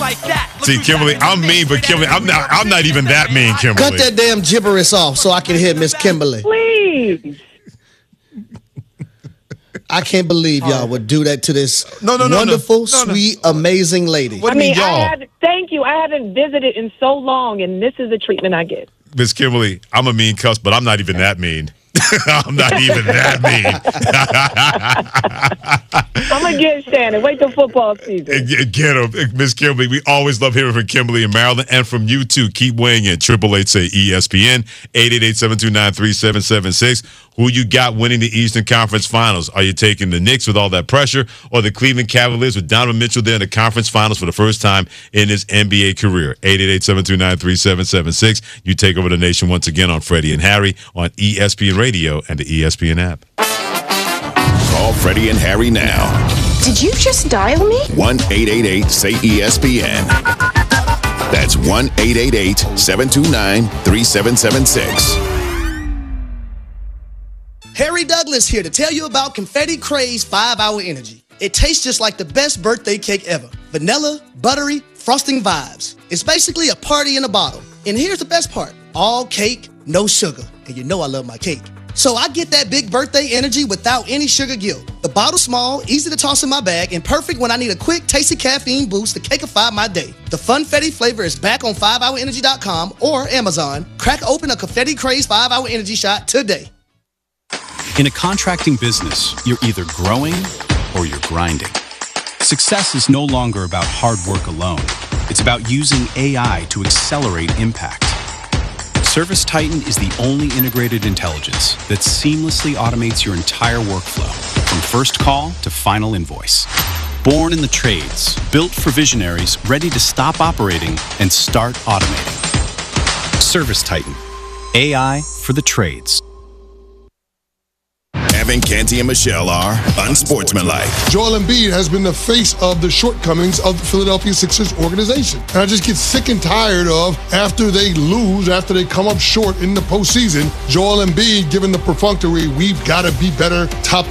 like that. See, Kimberly, I'm mean, but Kimberly, I'm not even that mean, Kimberly. Cut that damn gibberish off so I can hear Miss Kimberly. Please. I can't believe y'all would do that to this wonderful, sweet, amazing lady. What do you mean, y'all? Thank you. I haven't visited in so long, and this is the treatment I get. Miss Kimberly, I'm a mean cuss, but I'm not even that mean. I'm not even that mean. I'm going to get Shannon. Wait till football season. Get him. Miss Kimberly, we always love hearing from Kimberly in Maryland and from you, too. Keep weighing in. 888-SAY-ESPN, 888-729-3776. Who you got winning the Eastern Conference Finals? Are you taking the Knicks with all that pressure or the Cleveland Cavaliers with Donovan Mitchell there in the conference finals for the first time in his NBA career? 888-729-3776. You take over the nation once again on Freddie and Harry on ESPN Radio and the ESPN app. Call Freddie and Harry now. Did you just dial me? 1-888-SAY-ESPN. That's 1-888-729-3776. Harry Douglas here to tell you about Confetti Craze 5-Hour Energy. It tastes just like the best birthday cake ever. Vanilla, buttery, frosting vibes. It's basically a party in a bottle. And here's the best part. All cake, no sugar. And you know I love my cake. So I get that big birthday energy without any sugar guilt. The bottle's small, easy to toss in my bag, and perfect when I need a quick, tasty caffeine boost to cakeify my day. The Funfetti flavor is back on 5hourenergy.com or Amazon. Crack open a Confetti Craze 5-Hour Energy shot today. In a contracting business, you're either growing or you're grinding. Success is no longer about hard work alone. It's about using AI to accelerate impact. ServiceTitan is the only integrated intelligence that seamlessly automates your entire workflow, from first call to final invoice. Born in the trades, built for visionaries ready to stop operating and start automating. ServiceTitan, AI for the trades. Evan, Canty, and Michelle are unsportsmanlike. Joel Embiid has been the face of the shortcomings of the Philadelphia Sixers organization. And I just get sick and tired of, after they lose, after they come up short in the postseason, Joel Embiid giving the perfunctory, we've got to be better, top